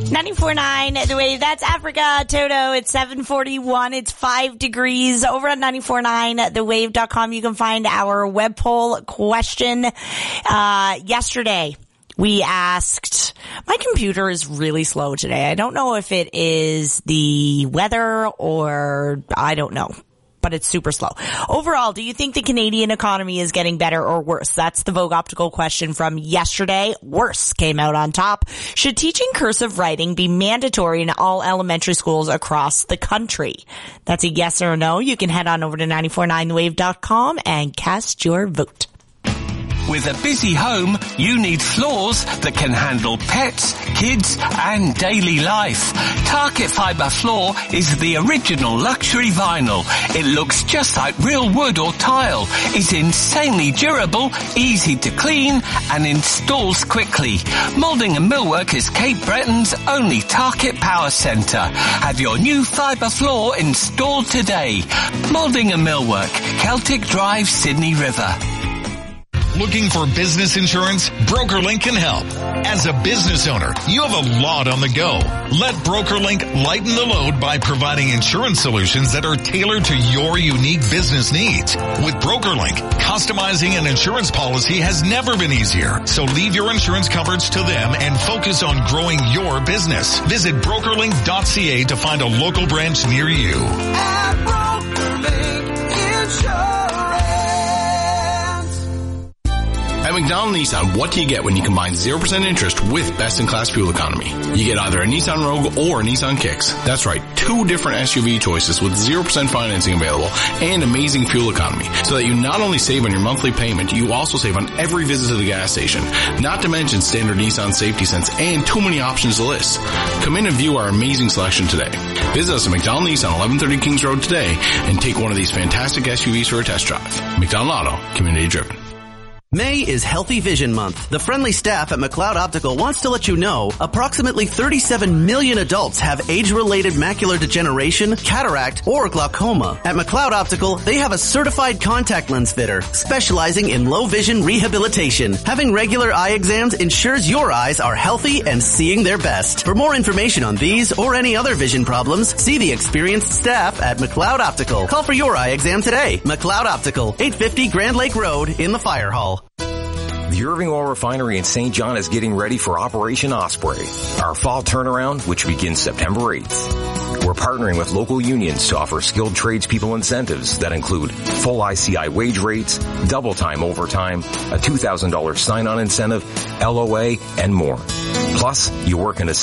94.9 The Wave. That's Africa. Toto. It's 7:41. It's 5 degrees. Over at 94.9thewave.com, you can find our web poll question. Yesterday, we asked, my computer is really slow today. I don't know if it is the weather or I don't know, but it's super slow. Overall, do you think the Canadian economy is getting better or worse? That's the Vogue Optical question from yesterday. Worse came out on top. Should teaching cursive writing be mandatory in all elementary schools across the country? That's a yes or a no. You can head on over to 949thewave.com and cast your vote. With a busy home, you need floors that can handle pets, kids, and daily life. Target Fiber Floor is the original luxury vinyl. It looks just like real wood or tile, is insanely durable, easy to clean, and installs quickly. Moulding and Millwork is Cape Breton's only Target Power Centre. Have your new fibre floor installed today. Moulding and Millwork, Celtic Drive, Sydney River. Looking for business insurance? BrokerLink can help. As a business owner, you have a lot on the go. Let BrokerLink lighten the load by providing insurance solutions that are tailored to your unique business needs. With BrokerLink, customizing an insurance policy has never been easier. So leave your insurance coverage to them and focus on growing your business. Visit brokerlink.ca to find a local branch near you. At BrokerLink Insurance. At McDonald Nissan, what do you get when you combine 0% interest with best-in-class fuel economy? You get either a Nissan Rogue or a Nissan Kicks. That's right, 2 different SUV choices with 0% financing available and amazing fuel economy, so that you not only save on your monthly payment, you also save on every visit to the gas station. Not to mention standard Nissan safety sense and too many options to list. Come in and view our amazing selection today. Visit us at McDonald Nissan, 1130 Kings Road today, and take one of these fantastic SUVs for a test drive. McDonald Auto, community driven. May is Healthy Vision Month. The friendly staff at McLeod Optical wants to let you know approximately 37 million adults have age-related macular degeneration, cataract, or glaucoma. At McLeod Optical, they have a certified contact lens fitter specializing in low vision rehabilitation. Having regular eye exams ensures your eyes are healthy and seeing their best. For more information on these or any other vision problems, see the experienced staff at McLeod Optical. Call for your eye exam today. McLeod Optical, 850 Grand Lake Road in the Fire Hall. The Irving Oil Refinery in St. John is getting ready for Operation Osprey, our fall turnaround, which begins September 8th. We're partnering with local unions to offer skilled tradespeople incentives that include full ICI wage rates, double time overtime, a $2,000 sign-on incentive, LOA, and more. Plus, you work in a